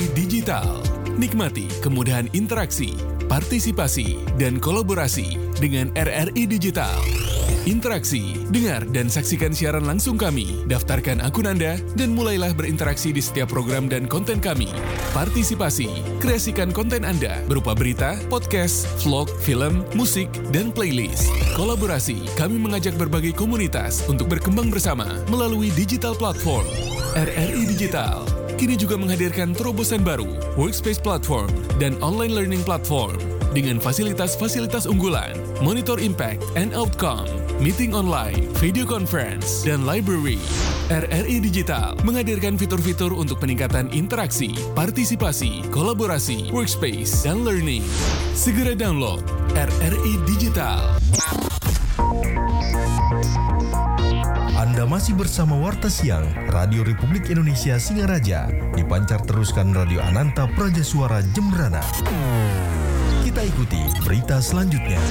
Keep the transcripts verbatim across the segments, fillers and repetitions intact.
I Digital. Nikmati kemudahan interaksi, partisipasi, dan kolaborasi dengan R R I Digital. Interaksi, dengar dan saksikan siaran langsung kami, daftarkan akun Anda, dan mulailah berinteraksi di setiap program dan konten kami. Partisipasi, kreasikan konten Anda berupa berita, podcast, vlog, film, musik, dan playlist. Kolaborasi, kami mengajak berbagai komunitas untuk berkembang bersama melalui digital platform. R R I Digital kini juga menghadirkan terobosan baru, workspace platform, dan online learning platform dengan fasilitas-fasilitas unggulan, monitor impact and outcome, meeting online, video conference, dan library. R R I Digital menghadirkan fitur-fitur untuk peningkatan interaksi, partisipasi, kolaborasi, workspace, dan learning. Segera download R R I Digital. Anda masih bersama Warta Siang, Radio Republik Indonesia Singaraja, dipancar teruskan Radio Ananta Praja Suara Jembrana. Kita ikuti berita selanjutnya.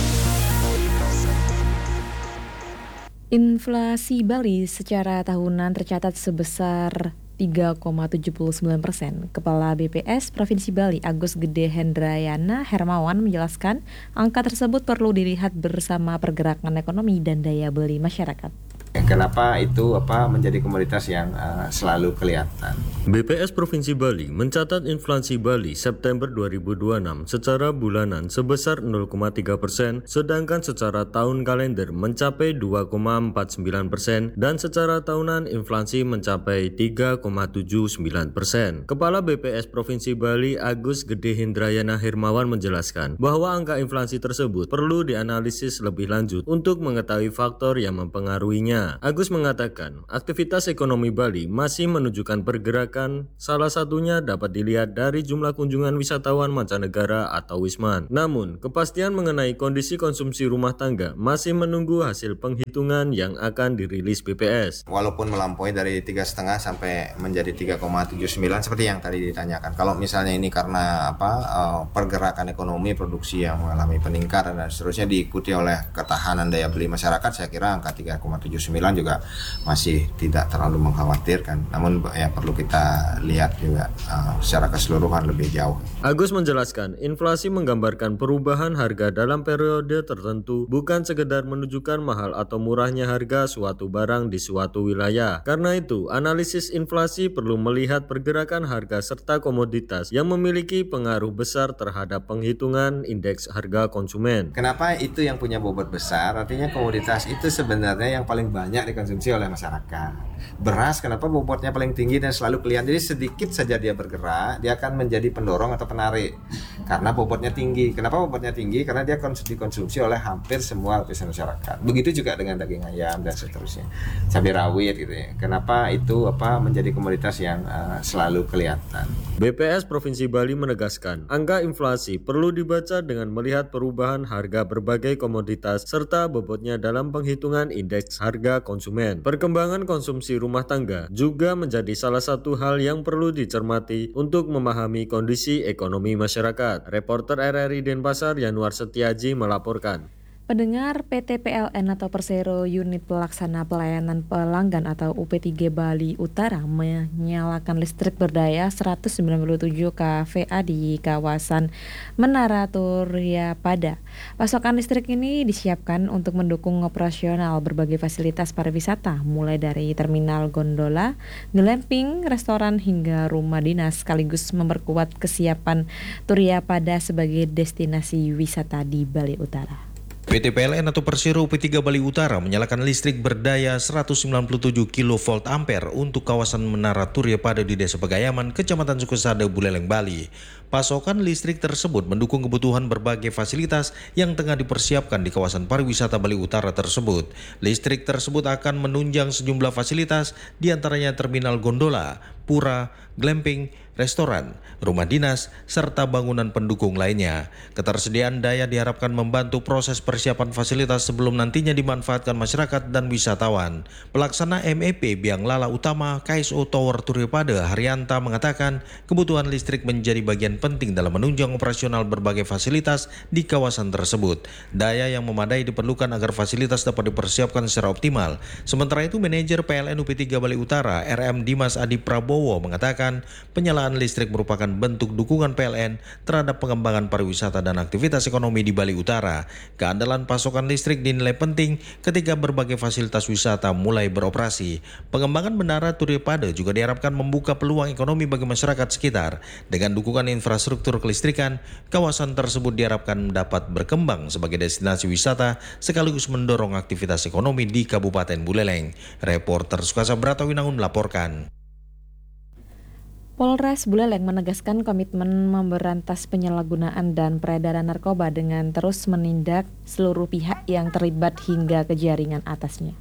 Inflasi Bali secara tahunan tercatat sebesar tiga koma tujuh sembilan persen. Kepala B P S Provinsi Bali Agus Gede Hendrayana Hermawan menjelaskan angka tersebut perlu dilihat bersama pergerakan ekonomi dan daya beli masyarakat. Kenapa itu apa menjadi komoditas yang uh, selalu kelihatan? B P S Provinsi Bali mencatat inflasi Bali September dua ribu dua puluh enam secara bulanan sebesar nol koma tiga persen, sedangkan secara tahun kalender mencapai dua koma empat sembilan persen dan secara tahunan inflasi mencapai tiga koma tujuh sembilan persen. Kepala B P S Provinsi Bali Agus Gede Hendrayana Hermawan menjelaskan bahwa angka inflasi tersebut perlu dianalisis lebih lanjut untuk mengetahui faktor yang mempengaruhinya. Agus mengatakan, aktivitas ekonomi Bali masih menunjukkan pergerakan, salah satunya dapat dilihat dari jumlah kunjungan wisatawan mancanegara atau wisman. Namun, kepastian mengenai kondisi konsumsi rumah tangga masih menunggu hasil penghitungan yang akan dirilis B P S. Walaupun melampaui dari tiga koma lima sampai menjadi tiga koma tujuh sembilan seperti yang tadi ditanyakan. Kalau misalnya ini karena apa uh, pergerakan ekonomi, produksi yang mengalami peningkatan dan seterusnya diikuti oleh ketahanan daya beli masyarakat, saya kira angka tiga koma tujuh sembilan juga masih tidak terlalu mengkhawatirkan. Namun ya perlu kita lihat juga uh, secara keseluruhan lebih jauh. Agus menjelaskan, inflasi menggambarkan perubahan harga dalam periode tertentu, bukan sekedar menunjukkan mahal atau murahnya harga suatu barang di suatu wilayah. Karena itu, analisis inflasi perlu melihat pergerakan harga serta komoditas yang memiliki pengaruh besar terhadap penghitungan indeks harga konsumen. Kenapa itu yang punya bobot besar? Artinya komoditas itu sebenarnya yang paling banyak dikonsumsi oleh masyarakat. Beras kenapa bobotnya paling tinggi dan selalu kelihatan? Jadi sedikit saja dia bergerak, dia akan menjadi pendorong atau penarik karena bobotnya tinggi. Kenapa bobotnya tinggi? Karena dia dikonsumsi oleh hampir semua lapisan masyarakat. Begitu juga dengan daging ayam dan seterusnya, cabai rawit gitu ya. Kenapa itu apa menjadi komoditas yang uh, selalu kelihatan? B P S Provinsi Bali menegaskan, angka inflasi perlu dibaca dengan melihat perubahan harga berbagai komoditas serta bobotnya dalam penghitungan indeks harga konsumen. Perkembangan konsumsi rumah tangga juga menjadi salah satu hal yang perlu dicermati untuk memahami kondisi ekonomi masyarakat. Reporter R R I Denpasar Yanuar Setiaji melaporkan. Pendengar, P T P L N atau Persero Unit Pelaksana Pelayanan Pelanggan atau U P tiga Bali Utara menyalakan listrik berdaya seratus sembilan puluh tujuh kilowatt di kawasan Menara Turya Pada. Pasokan listrik ini disiapkan untuk mendukung operasional berbagai fasilitas pariwisata, mulai dari terminal gondola, glamping, restoran hingga rumah dinas, sekaligus memperkuat kesiapan Turya Pada sebagai destinasi wisata di Bali Utara. P T P L N atau Persero U P tiga Bali Utara menyalakan listrik berdaya seratus sembilan puluh tujuh kilovolt ampere untuk kawasan Menara Turya Pada di Desa Pegayaman, Kecamatan Sukosada, Buleleng, Bali. Pasokan listrik tersebut mendukung kebutuhan berbagai fasilitas yang tengah dipersiapkan di kawasan pariwisata Bali Utara tersebut. Listrik tersebut akan menunjang sejumlah fasilitas, diantaranya terminal gondola, pura, glamping, restoran, rumah dinas, serta bangunan pendukung lainnya. Ketersediaan daya diharapkan membantu proses persiapan fasilitas sebelum nantinya dimanfaatkan masyarakat dan wisatawan. Pelaksana M E P Biang Lala Utama K S O Tower Turya Pada Haryanta mengatakan kebutuhan listrik menjadi bagian penting dalam menunjang operasional berbagai fasilitas di kawasan tersebut. Daya yang memadai diperlukan agar fasilitas dapat dipersiapkan secara optimal. Sementara itu, manajer P L N U P tiga Bali Utara R M Dimas Adi Prabowo mengatakan penyalaan penggunaan listrik merupakan bentuk dukungan P L N terhadap pengembangan pariwisata dan aktivitas ekonomi di Bali Utara. Keandalan pasokan listrik dinilai penting ketika berbagai fasilitas wisata mulai beroperasi. Pengembangan Menara Turipada juga diharapkan membuka peluang ekonomi bagi masyarakat sekitar. Dengan dukungan infrastruktur kelistrikan, kawasan tersebut diharapkan dapat berkembang sebagai destinasi wisata sekaligus mendorong aktivitas ekonomi di Kabupaten Buleleng. Reporter Sukasa Bratawinangun melaporkan. Polres Buleleng menegaskan komitmen memberantas penyalahgunaan dan peredaran narkoba dengan terus menindak seluruh pihak yang terlibat hingga ke jaringan atasnya.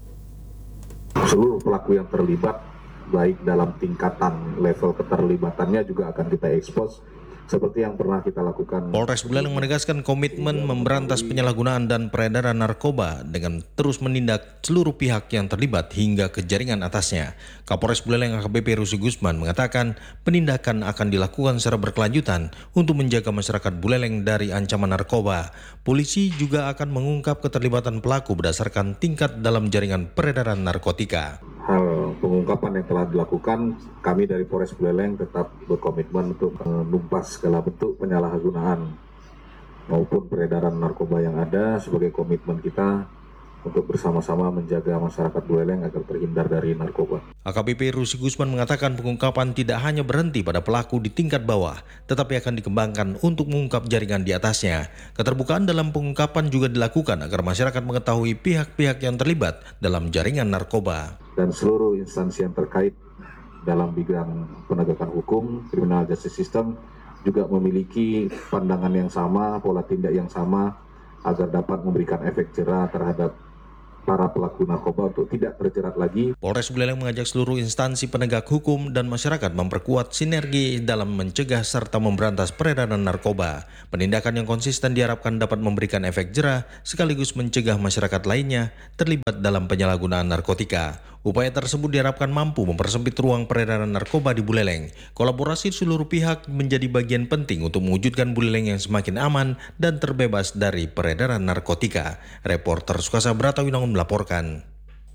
Seluruh pelaku yang terlibat, baik dalam tingkatan level keterlibatannya juga akan kita ekspos seperti yang pernah kita lakukan. Polres Buleleng menegaskan komitmen memberantas penyalahgunaan dan peredaran narkoba dengan terus menindak seluruh pihak yang terlibat hingga ke jaringan atasnya. Kapolres Buleleng A K B P Rusi Gusman mengatakan penindakan akan dilakukan secara berkelanjutan untuk menjaga masyarakat Buleleng dari ancaman narkoba. Polisi juga akan mengungkap keterlibatan pelaku berdasarkan tingkat dalam jaringan peredaran narkotika. Hal pengungkapan yang telah dilakukan, kami dari Polres Buleleng tetap berkomitmen untuk menumpas segala bentuk penyalahgunaan maupun peredaran narkoba yang ada sebagai komitmen kita untuk bersama-sama menjaga masyarakat Buleleng agar terhindar dari narkoba. A K B P Rusi Gusman mengatakan pengungkapan tidak hanya berhenti pada pelaku di tingkat bawah, tetapi akan dikembangkan untuk mengungkap jaringan di atasnya. Keterbukaan dalam pengungkapan juga dilakukan agar masyarakat mengetahui pihak-pihak yang terlibat dalam jaringan narkoba. Dan seluruh instansi yang terkait dalam bidang penegakan hukum, criminal justice system juga memiliki pandangan yang sama, pola tindak yang sama agar dapat memberikan efek jerah terhadap para pelaku narkoba untuk tidak terjerat lagi. Polres Buleleng mengajak seluruh instansi penegak hukum dan masyarakat memperkuat sinergi dalam mencegah serta memberantas peredaran narkoba. Penindakan yang konsisten diharapkan dapat memberikan efek jerah sekaligus mencegah masyarakat lainnya terlibat dalam penyalahgunaan narkotika. Upaya tersebut diharapkan mampu mempersempit ruang peredaran narkoba di Buleleng. Kolaborasi seluruh pihak menjadi bagian penting untuk mewujudkan Buleleng yang semakin aman dan terbebas dari peredaran narkotika. Reporter Sukasa Bratawinangun melaporkan.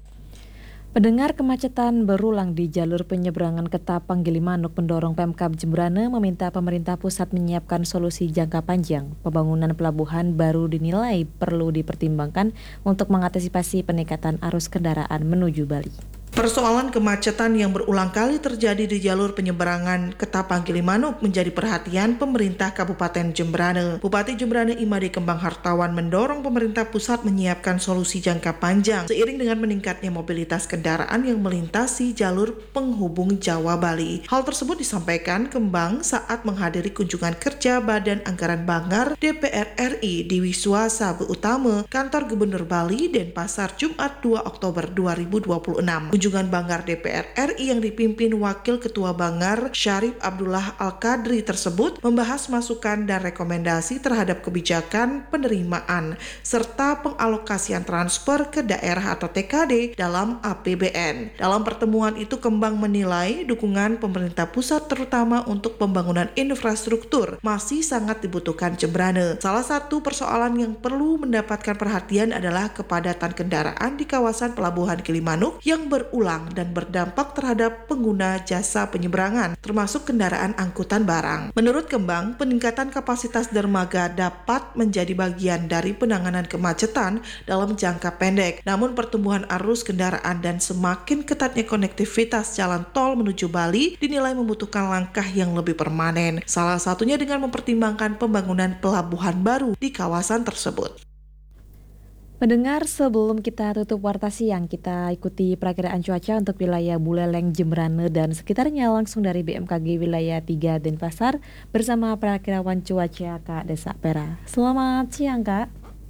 Pendengar, kemacetan berulang di jalur penyeberangan Ketapang Gilimanuk mendorong Pemkab Jembrana meminta pemerintah pusat menyiapkan solusi jangka panjang. Pembangunan pelabuhan baru dinilai perlu dipertimbangkan untuk mengantisipasi peningkatan arus kendaraan menuju Bali. Persoalan kemacetan yang berulang kali terjadi di jalur penyeberangan Ketapang Gilimanuk menjadi perhatian pemerintah Kabupaten Jembrana. Bupati Jembrana Imade Kembang Hartawan mendorong pemerintah pusat menyiapkan solusi jangka panjang seiring dengan meningkatnya mobilitas kendaraan yang melintasi jalur penghubung Jawa Bali. Hal tersebut disampaikan Kembang saat menghadiri kunjungan kerja Badan Anggaran Banggar D P R R I di Wiswa Sabu Utama, Kantor Gubernur Bali, Denpasar, Jumat dua Oktober dua ribu dua puluh enam. Kunjungan Banggar D P R R I yang dipimpin Wakil Ketua Banggar Syarif Abdullah Al-Qadri tersebut membahas masukan dan rekomendasi terhadap kebijakan penerimaan serta pengalokasian transfer ke daerah atau T K D dalam A P B N. Dalam pertemuan itu Kembang menilai dukungan pemerintah pusat terutama untuk pembangunan infrastruktur masih sangat dibutuhkan Jembrana. Salah satu persoalan yang perlu mendapatkan perhatian adalah kepadatan kendaraan di kawasan Pelabuhan Gilimanuk yang ber ulang dan berdampak terhadap pengguna jasa penyeberangan, termasuk kendaraan angkutan barang. Menurut Kembang, peningkatan kapasitas dermaga dapat menjadi bagian dari penanganan kemacetan dalam jangka pendek. Namun pertumbuhan arus kendaraan dan semakin ketatnya konektivitas jalan tol menuju Bali dinilai membutuhkan langkah yang lebih permanen. Salah satunya dengan mempertimbangkan pembangunan pelabuhan baru di kawasan tersebut. Mendengar, sebelum kita tutup warta siang, kita ikuti perakiraan cuaca untuk wilayah Buleleng, Jembrana, dan sekitarnya langsung dari B M K G Wilayah tiga Denpasar bersama perakirawan cuaca Kak Desa Pera. Selamat siang, Kak.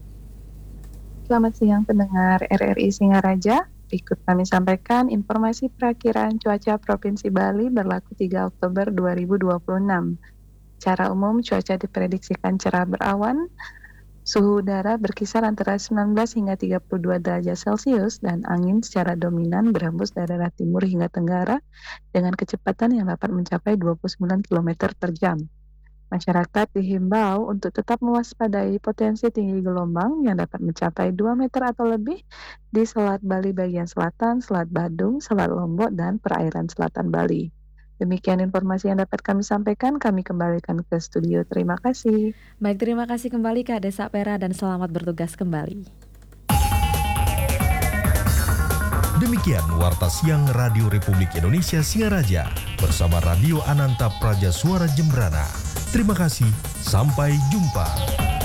Selamat siang pendengar R R I Singaraja. Berikut kami sampaikan informasi perakiraan cuaca Provinsi Bali berlaku tiga Oktober dua ribu dua puluh enam. Secara umum cuaca diprediksikan cerah berawan. Suhu udara berkisar antara sembilan belas hingga tiga puluh dua derajat Celcius dan angin secara dominan berhembus dari arah timur hingga tenggara dengan kecepatan yang dapat mencapai dua puluh sembilan kilometer per jam. Masyarakat dihimbau untuk tetap mewaspadai potensi tinggi gelombang yang dapat mencapai dua meter atau lebih di Selat Bali bagian selatan, Selat Badung, Selat Lombok, dan perairan selatan Bali. Demikian informasi yang dapat kami sampaikan, kami kembalikan ke studio. Terima kasih. Baik, terima kasih kembali Kak Desa Pera dan selamat bertugas kembali. Demikian Warta Siang Radio Republik Indonesia Singaraja bersama Radio Ananta Praja Suara Jembrana. Terima kasih, sampai jumpa.